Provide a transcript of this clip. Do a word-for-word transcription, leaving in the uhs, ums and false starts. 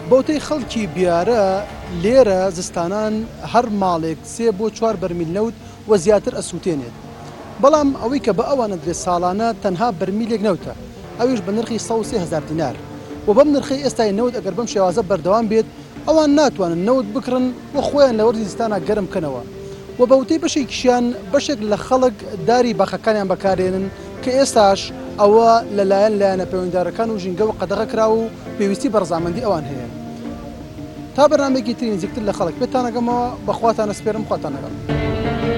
بەوتەی خەڵکی بیارە لێرە زستانان هەر ماڵێک سێ بۆ چوار بەرمیل نەوت و زیاتر ئەسووتێنێت. بەڵام ئەوەی کە بە ئەوانە درێ ساڵانە تەنها بەرمیلێک نەوتە، ئەویش بە نرخی سەد و سێ هەزار دینار و بەم نرخی ئێستای نەوت ئەگەر بەم شێوازە بەردەوام بێت ئەوان ناتوانن نەوت بکڕن و خۆیان لە وەرزی زستانە گەرم بکەنەوە و بەوتەی بەشێکیشیان بەشێک لە خەڵک داری باخەکانیان بەکارێنن کە ئێستاش ئەوە لەلایەن لایەنە پەیوەندیدارەکان و ژینگە و قەدەغە کراوە و پێویستی بە ڕەزامەندی ئەوان هەیە. تا بەرنامەیەکی تری نزیکتر لە خەڵک پێتان ئەگەمەوە بەخواتان ئەسپێرم، خواتان لەگەڵ.